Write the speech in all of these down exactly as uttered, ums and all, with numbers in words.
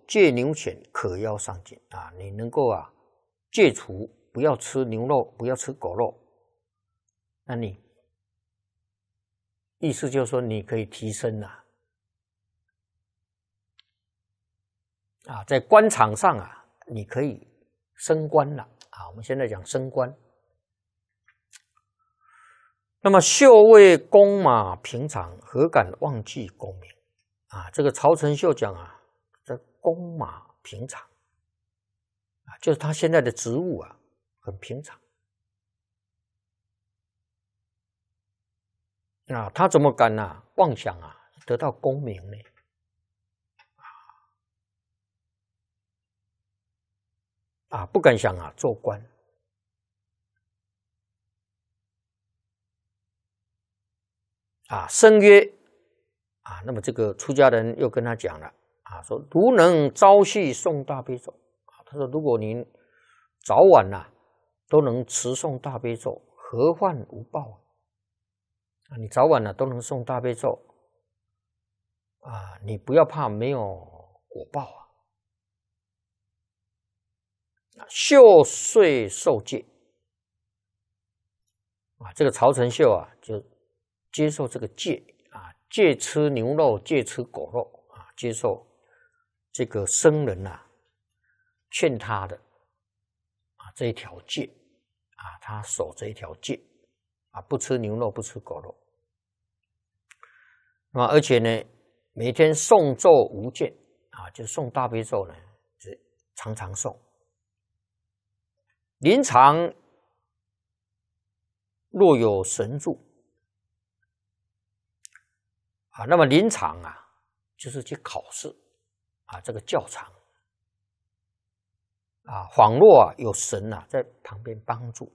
戒牛犬，可腰上紧啊，你能够啊戒除，不要吃牛肉，不要吃狗肉，那你意思就是说你可以提升啊，啊，在官场上啊，你可以升官了啊。我们现在讲升官。那么秀位弓马平常，何敢忘记功名啊？这个曹承秀讲啊，这弓马平常啊，就是他现在的职务啊，很平常啊，他怎么敢呢、啊、妄想啊得到功名呢？啊，不敢想啊做官。啊，生曰啊，那么这个出家人又跟他讲了啊，说如能朝夕诵大悲咒啊，他说如果您早晚呐、啊、都能持诵大悲咒，何患无报啊？你早晚呢、啊、都能诵大悲咒啊，你不要怕没有果报啊。秀岁受戒啊，这个曹承秀啊就接受这个戒啊，戒吃牛肉，戒吃狗肉啊，接受这个僧人呐、啊、劝他的啊这一条戒啊，他守这一条戒啊，不吃牛肉，不吃狗肉。那么而且呢，每天诵咒无间啊，就诵大悲咒呢，是常常诵。临场若有神助啊，那么临场啊，就是去考试啊，这个教场啊，恍若啊有神啊在旁边帮助，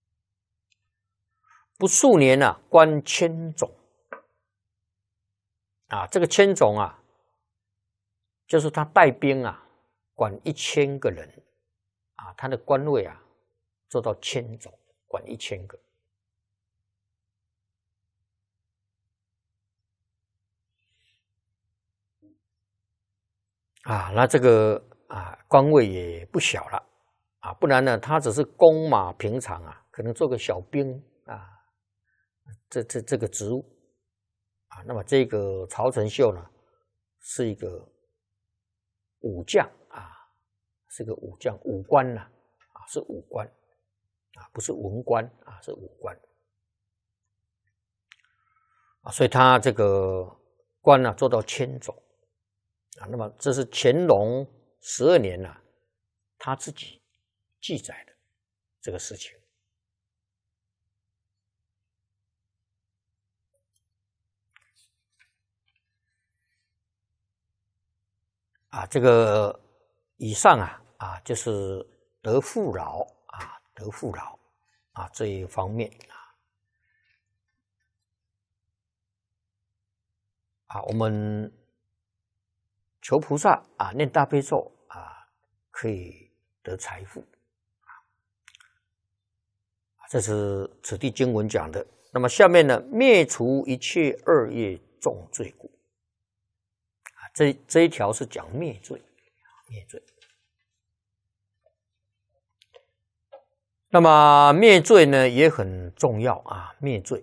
不数年啊，官千种啊，这个千种啊，就是他带兵啊，管一千个人啊，他的官位啊做到千种，管一千个。啊，那这个啊官位也不小了啊，不然呢，他只是弓马平常啊，可能做个小兵啊，这这这个职务啊。那么这个曹承秀呢，是一个武将啊，是个武将，武官呐啊，是武官啊，不是文官啊，是武官啊，所以他这个官呢、啊、做到千种。啊，那么这是乾隆十二年呐、啊，他自己记载的这个事情啊。这个以上啊啊，就是得富饶啊，得富饶啊这一方面啊啊，我们求菩萨啊，念大悲咒啊，可以得财富啊。这是此地经文讲的。那么下面呢，灭除一切恶业重罪故啊，这这一条是讲灭罪，灭罪。那么灭罪呢也很重要啊，灭罪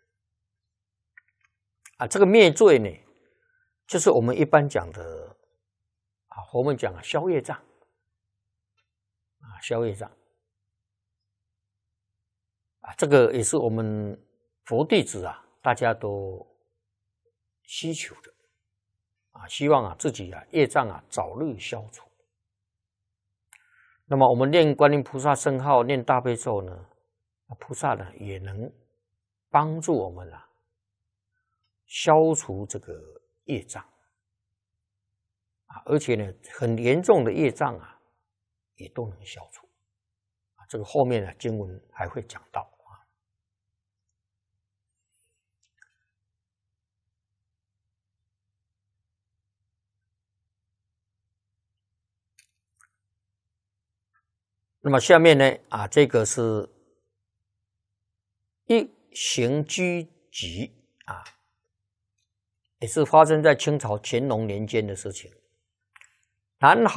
啊，这个灭罪呢，就是我们一般讲的啊，我们讲啊，消业障啊，消业障啊，这个也是我们佛弟子啊，大家都希求的啊，希望啊自己啊业障啊早日消除。那么我们念观音菩萨圣号，念大悲咒呢，菩萨呢也能帮助我们啊消除这个业障啊，而且呢很严重的业障啊也都能消除啊。这个后面呢经文还会讲到啊。那么下面呢啊，这个是一行居集啊，也是发生在清朝乾隆年间的事情。 南好。